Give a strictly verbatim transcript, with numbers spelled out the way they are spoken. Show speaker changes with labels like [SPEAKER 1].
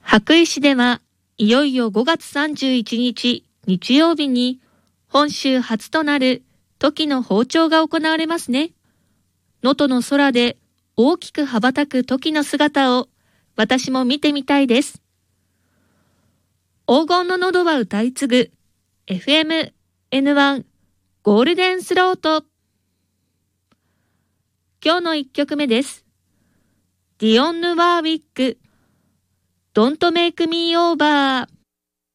[SPEAKER 1] 羽咋市ではいよいよごがつさんじゅういちにち日曜日に本州初となるトキの放鳥が行われますね。能登の空で大きく羽ばたくトキの姿を私も見てみたいです。黄金の喉は歌い継ぐ エフエムエヌワン ゴールデンスロート。今日のいっきょくめです。ディオンヌ・ワーウィック Don't Make Me Over。